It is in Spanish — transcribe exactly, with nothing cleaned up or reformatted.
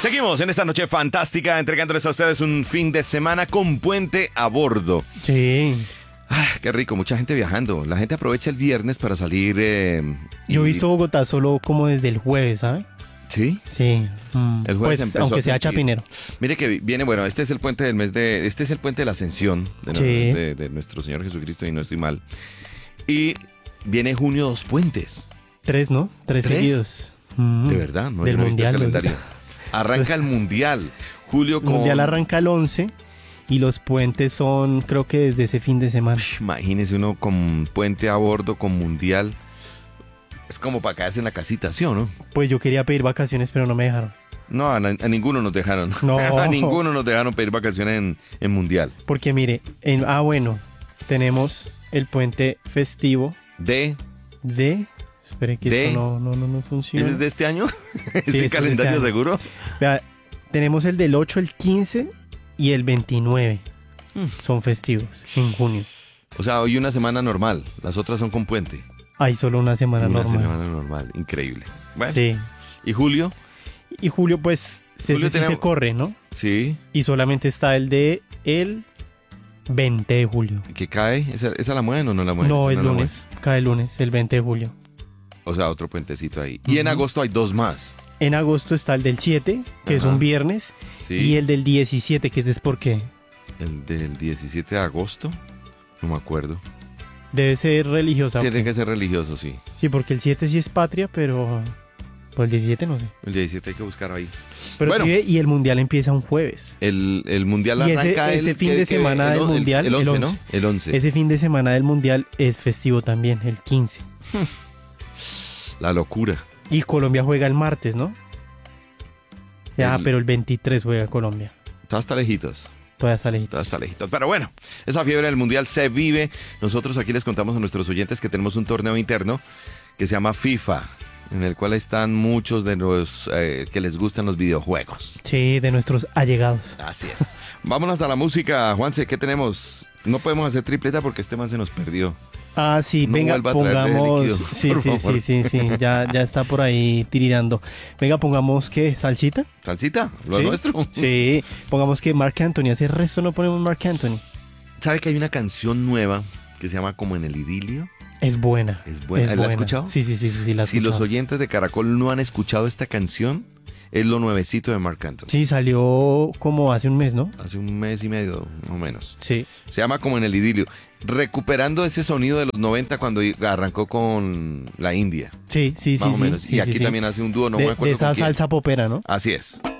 Seguimos en esta noche fantástica entregándoles a ustedes un fin de semana con puente a bordo. Sí. Ah, qué rico, mucha gente viajando. La gente aprovecha el viernes para salir. Eh, y... Yo he visto Bogotá solo como desde el jueves, ¿sabes? ¿Sí? Sí. Mm, El jueves pues, empezó aunque a sea sentir. chapinero. Mire que viene, bueno, este es el puente del mes de, este es el puente de la Ascensión de, Sí. de, de nuestro Señor Jesucristo y no estoy mal. Y viene junio dos puentes. Tres, ¿no? Tres, ¿Tres? seguidos. Mm. De verdad, no, Del yo no he visto el mundial. calendario. Arranca el mundial. Julio El con. mundial arranca el once y los puentes son, creo que desde ese fin de semana. Imagínese uno con puente a bordo, con mundial. Es como para quedarse en la casita, ¿sí o no? Pues yo quería pedir vacaciones, pero no me dejaron. No, a, a ninguno nos dejaron. No. A ninguno nos dejaron pedir vacaciones en, en mundial. Porque mire, en, ah, bueno, tenemos el puente festivo De. de... Espere que De- esto no, no, no, no funciona. ¿Ese es de este año? ese es de ¿Ese este calendario año. seguro? Vea, tenemos el del ocho, el quince y el veintinueve. Mm. Son festivos en junio. O sea, hoy una semana normal. Las otras son con puente. Hay solo una semana Una normal. semana normal. Increíble. Bueno. Sí. ¿Y julio? Y julio, pues, se, Julio se- sí se tenemos- corre, ¿no? Sí. Y solamente está el de el veinte de julio. ¿Que cae? ¿Esa, esa la mueven o no la mueven? No, Esa es la lunes. Cae lunes, el veinte de julio. mueven. O sea, otro puentecito ahí. Y en Ujú. agosto hay dos más. En agosto está el del siete, que es Ajá. un viernes. Sí. Y el del diecisiete, que ese es por qué. El del diecisiete de agosto. No me acuerdo. Debe ser religiosa. Tiene ¿o qué? que ser religioso, sí. Sí, porque el siete sí es patria, pero... Pues el diecisiete no sé. El diecisiete hay que buscar ahí. Pero Bueno. sí, y el mundial empieza un jueves. El, el mundial Y ese- arranca el, ese fin que- de que- semana el, del el- mundial, El el once, ¿no? once. El once. Ese fin de semana del mundial es festivo también, el quince. La locura. Y Colombia juega el martes, ¿no? Ya, El- pero el veintitrés juega Colombia. Está hasta lejitos. Todavía está lejito. Todo está lejitos. Pero bueno, esa fiebre del mundial se vive. Nosotros aquí les contamos a nuestros oyentes que tenemos un torneo interno que se llama FIFA, en el cual están muchos de los eh, que les gustan los videojuegos. Sí, de nuestros allegados. Así es. Vámonos a la música, Juanse. ¿Qué tenemos? No podemos hacer tripleta porque este man se nos perdió. Ah, sí, No venga, vuelva a traer de pongamos... líquido, Sí, por sí, favor. sí, sí, sí, ya, ya está por ahí tirirando. Venga, pongamos, ¿qué? ¿Salsita? ¿Salsita? ¿Lo ¿Sí? nuestro? Sí, pongamos que Marc Anthony. Hace resto no ponemos Marc Anthony. ¿Sabe que hay una canción nueva que se llama Como en el idilio? Es buena. Es buena. ¿La has escuchado? Sí, sí, sí, sí, sí, la he Si los escuchado. oyentes de Caracol no han escuchado esta canción, es lo nuevecito de Marc Anthony. Sí, salió como hace un mes, ¿no? Hace un mes y medio, más o menos. Sí. Se llama Como en el idilio. Recuperando ese sonido de los noventa cuando arrancó con la India. Sí, sí, sí. Más o sí, menos. sí, y aquí sí, sí. también hace un dúo, no de, me acuerdo de esa con quién. salsa popera, ¿no? Así es.